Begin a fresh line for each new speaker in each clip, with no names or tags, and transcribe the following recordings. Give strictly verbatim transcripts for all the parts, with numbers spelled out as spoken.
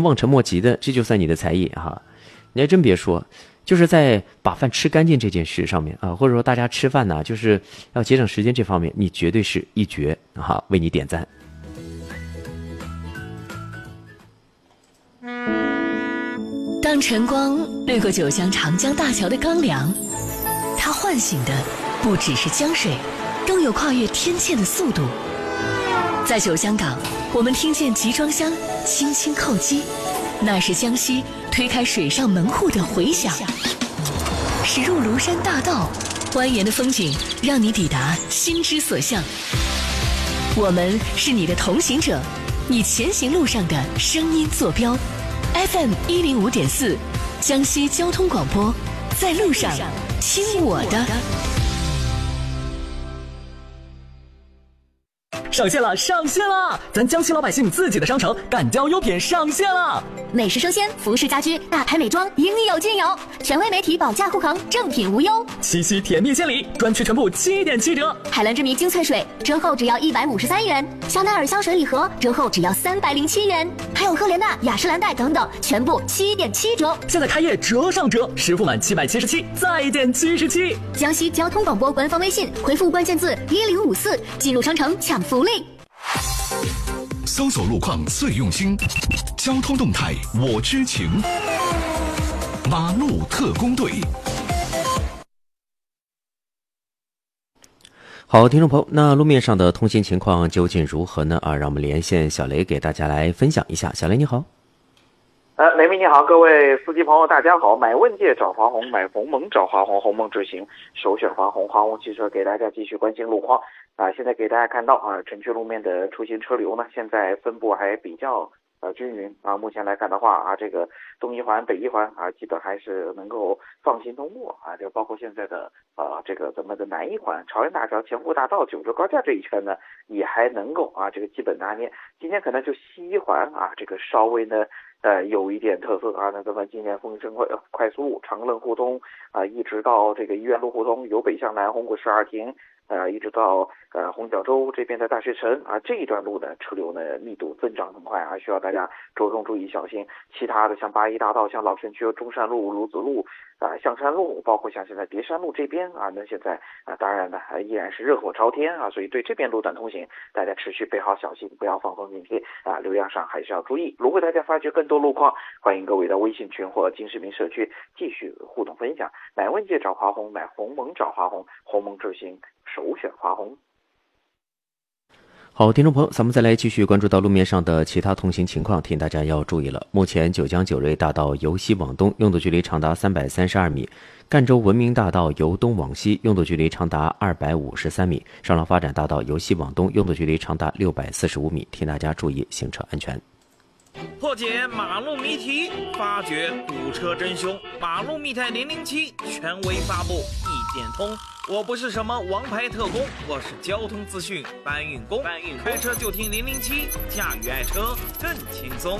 望尘莫及的，这就算你的才艺哈。你还真别说，就是在把饭吃干净这件事上面啊，或者说大家吃饭呢，就是要节省时间这方面，你绝对是一绝啊，为你点赞。
当晨光掠过九江长江大桥的钢梁，它唤醒的不只是江水，更有跨越天堑的速度。在九江港，我们听见集装箱轻轻叩击，那是江西推开水上门户的回响。驶入庐山大道，蜿蜒的风景让你抵达心之所向。我们是你的同行者，你前行路上的声音坐标。F M 一零五点四，江西交通广播，在路上听我的。
上线了，上线了！咱江西老百姓自己的商城敢交优品上线了，
美食生鲜、服饰家居、大牌美妆，应有尽有。权威媒体保价护航，正品无忧。
七夕甜蜜献礼，专区全部七点七折。
海蓝之谜精粹水折后只要一百五十三元，香奈儿香水礼盒折后只要三百零七元，还有赫莲娜、雅诗兰黛等等，全部七点七折。
现在开业折上折，实付满七百七十七，再减七十七。
江西交通广播官方微信回复关键字一零五四，进入商城抢福利。
搜索路况最用心，交通动态我知情。马路特工队。
好，听众朋友，那路面上的通行情况究竟如何呢？啊，让我们连线小雷给大家来分享一下。小雷你好。
呃，雷鸣你好，各位司机朋友大家好。买问界找华虹，买鸿蒙找华虹，鸿蒙智行首选华虹。华虹汽车给大家继续关心路况啊。现在给大家看到啊，城区路面的出行车流呢，现在分布还比较呃均匀啊。目前来看的话啊，这个东一环、北一环啊，基本还是能够放心通过啊。就包括现在的呃这个咱们的南一环、朝阳大桥、前湖大道、九州高架这一圈呢，也还能够啊这个基本拿捏。今天可能就西一环啊，这个稍微呢。呃，有一点特色啊，那咱们今年丰盛快快速路长乐互通啊，一直到这个医院路互通，由北向南红谷十二亭，呃，一直到呃红角洲这边的大学城啊，这一段路呢车流呢密度增长很快啊，需要大家着重注意小心。其他的像八一大道、像老城区、中山路、鲁子路啊、象山路，包括像现在叠山路这边啊，那现在啊，当然呢依然是热火朝天啊，所以对这边路段通行，大家持续备好小心，不要放松警惕啊，流量上还是要注意。如果大家发觉更多路况，欢迎各位的微信群或金市民社区继续互动分享。买问界找华虹，买鸿蒙找华虹，鸿蒙智行首选华虹。
好，听众朋友，咱们再来继续关注到路面上的其他通行情况，提醒大家要注意了。目前九江九瑞大道由西往东拥堵距离长达三百三十二米，赣州文明大道由东往西拥堵距离长达二百五十三米，上浪发展大道由西往东拥堵距离长达六百四十五米，提醒大家注意行车安全。
破解马路谜题，发掘堵车真凶。马路密探零零七权威发布，一点通。我不是什么王牌特工，我是交通资讯搬运工。搬运开车就听零零七，驾驭爱车更轻松。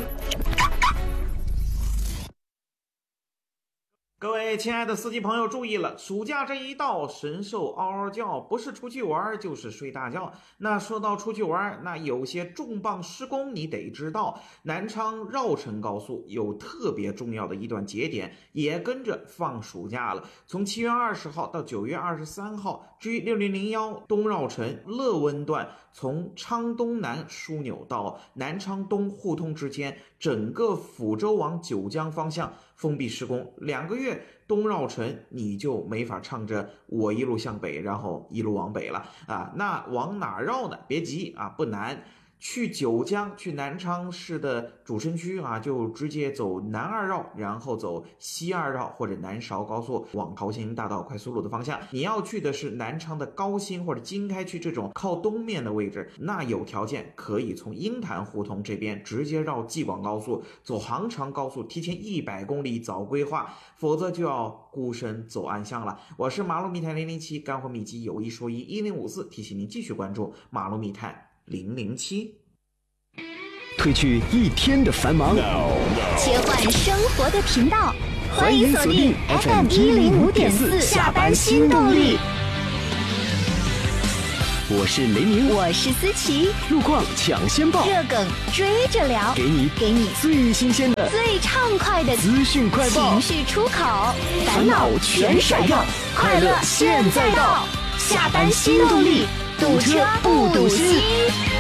各位亲爱的司机朋友注意了，暑假这一到，神兽嗷嗷叫，不是出去玩就是睡大觉。那说到出去玩，那有些重磅施工你得知道，南昌绕城高速有特别重要的一段节点也跟着放暑假了，从七月二十号到九月二十三号，G 六零零一东绕城乐温段从昌东南枢纽到南昌东互通之间，整个抚州往九江方向封闭施工，两个月东绕城你就没法唱着我一路向北，然后一路往北了啊！那往哪绕呢？别急啊，不难。去九江，去南昌市的主城区啊，就直接走南二绕，然后走西二绕或者南韶高速往桃兴大道快速路的方向。你要去的是南昌的高新或者经开区这种靠东面的位置，那有条件可以从鹰潭胡同这边直接绕济广高速，走杭长高速，提前一百公里早规划，否则就要孤身走暗巷了。我是马路密探零零七，干货秘籍有一说一，一零五四提醒您继续关注马路密探零零七。
褪去一天的繁忙，
切换生活的频道，
欢迎锁定 F M 一零五点四下班新动力。 我是雷鸣，
我是思琪，
路况抢先报，
热梗追着聊，
给你
给你
最新鲜的、
最畅快的
资讯快报，
情绪出口，烦恼全甩掉，快乐现在到，下班新动力，堵车不堵心。